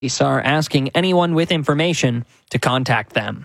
Police are asking anyone with information to contact them.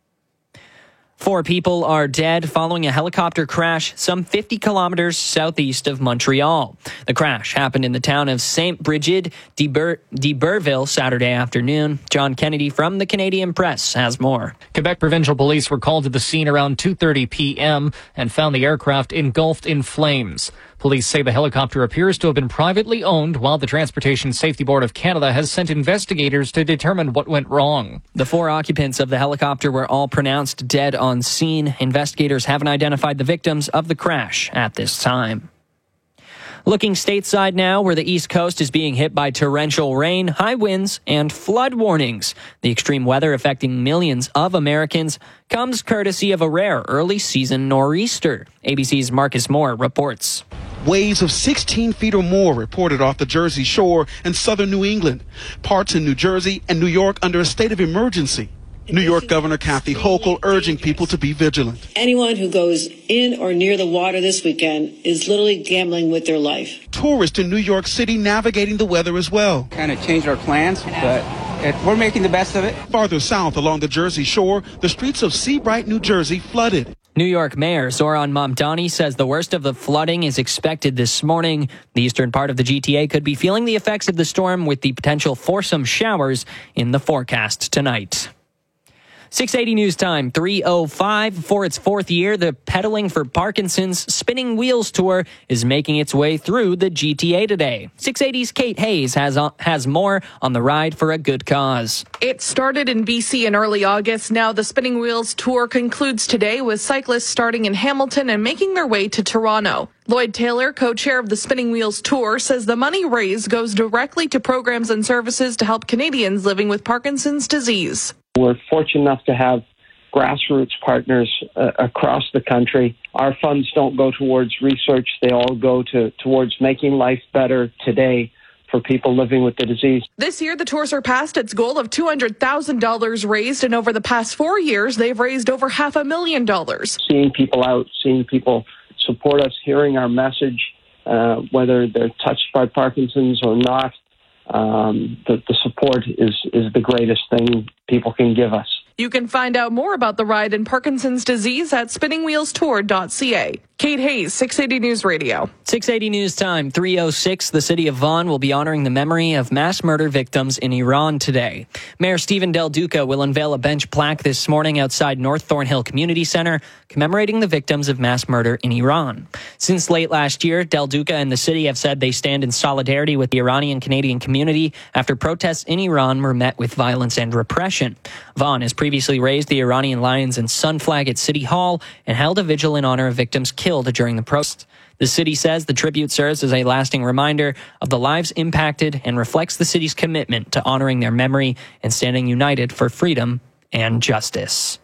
4 people are dead following a helicopter crash some 50 kilometers southeast of Montreal. The crash happened in the town of Saint Brigid d'Iberville Saturday afternoon. John Kennedy from the Canadian Press has more. Quebec Provincial Police were called to the scene around 2:30 p.m. and found the aircraft engulfed in flames. Police say the helicopter appears to have been privately owned, while the Transportation Safety Board of Canada has sent investigators to determine what went wrong. The 4 occupants of the helicopter were all pronounced dead on scene. Investigators haven't identified the victims of the crash at this time. Looking stateside now, where the East Coast is being hit by torrential rain, high winds, and flood warnings. The extreme weather affecting millions of Americans comes courtesy of a rare early season nor'easter. ABC's Marcus Moore reports. Waves of 16 feet or more reported off the Jersey Shore and southern New England. Parts in New Jersey and New York under a state of emergency. New York Governor Kathy Hochul urging people to be vigilant. Anyone who goes in or near the water this weekend is literally gambling with their life. Tourists in New York City navigating the weather as well. Kind of changed our plans, but we're making the best of it. Farther south along the Jersey Shore, the streets of Seabright, New Jersey flooded. New York Mayor Zoran Mamdani says the worst of the flooding is expected this morning. The eastern part of the GTA could be feeling the effects of the storm, with the potential for some showers in the forecast tonight. 680 News Time, 3:05. For its 4th year, the Pedaling for Parkinson's Spinning Wheels Tour is making its way through the GTA today. 680's Kate Hayes has more on the ride for a good cause. It started in BC in early August. Now the Spinning Wheels Tour concludes today, with cyclists starting in Hamilton and making their way to Toronto. Lloyd Taylor, co-chair of the Spinning Wheels Tour, says the money raised goes directly to programs and services to help Canadians living with Parkinson's disease. We're fortunate enough to have grassroots partners across the country. Our funds don't go towards research. They all go towards making life better today for people living with the disease. This year, the tour surpassed its goal of $200,000 raised, and over the past 4 years, they've raised over $500,000. Seeing people out, seeing people support us, hearing our message, whether they're touched by Parkinson's or not, the support is the greatest thing people can give us. You can find out more about the ride in Parkinson's disease at spinningwheelstour.ca. Kate Hayes, 680 News Radio. 680 News Time, 3:06. The city of Vaughan will be honoring the memory of mass murder victims in Iran today. Mayor Stephen Del Duca will unveil a bench plaque this morning outside North Thornhill Community Center, commemorating the victims of mass murder in Iran. Since late last year, Del Duca and the city have said they stand in solidarity with the Iranian Canadian community after protests in Iran were met with violence and repression. Vaughan has previously raised the Iranian Lions and Sun flag at City Hall and held a vigil in honor of victims killed during the protest. The city says the tribute serves as a lasting reminder of the lives impacted and reflects the city's commitment to honoring their memory and standing united for freedom and justice.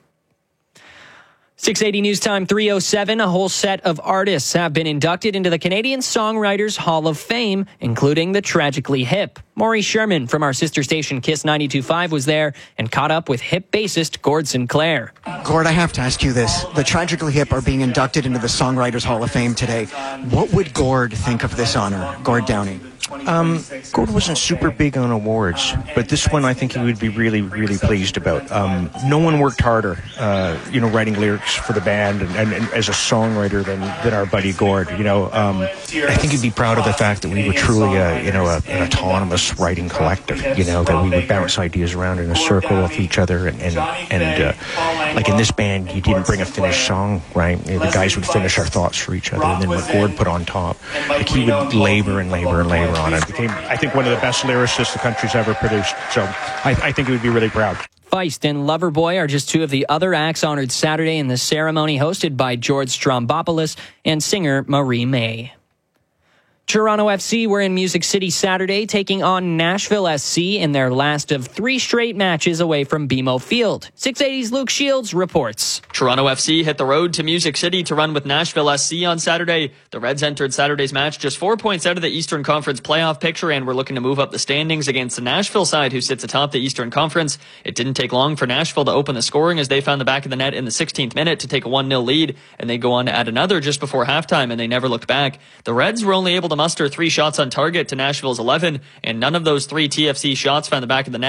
680 News Time, 3:07. A whole set of artists have been inducted into the Canadian Songwriters Hall of Fame, including the Tragically Hip. Maury Sherman from our sister station Kiss 92.5 was there and caught up with hip bassist Gord Sinclair. Gord, I have to ask you this. The Tragically Hip are being inducted into the Songwriters Hall of Fame today. What would Gord think of this honor, Gord Downey? Gord wasn't super big on awards, but this one I think he would be really, really pleased about. No one worked harder, writing lyrics for the band and as a songwriter than our buddy Gord. I think he'd be proud of the fact that we were truly, an autonomous writing collective. That we would bounce ideas around in a circle with each other, and like in this band, you didn't bring a finished song, right? The guys would finish our thoughts for each other, and then what Gord put on top, like he would labor and labor and labor on it. Became, I think, one of the best lyricists the country's ever produced. So I think he would be really proud. Feist and Loverboy are just two of the other acts honored Saturday in the ceremony hosted by George Strombopoulos and singer Marie May. Toronto FC were in Music City Saturday, taking on Nashville SC in their last of 3 straight matches away from BMO Field. 680's Luke Shields reports. Toronto FC hit the road to Music City to run with Nashville SC on Saturday. The Reds entered Saturday's match just 4 points out of the Eastern Conference playoff picture and were looking to move up the standings against the Nashville side, who sits atop the Eastern Conference. It didn't take long for Nashville to open the scoring as they found the back of the net in the 16th minute to take a 1-0 lead, and they go on to add another just before halftime, and they never looked back. The Reds were only able to muster 3 shots on target to Nashville's 11, and none of those 3 TFC shots found the back of the net.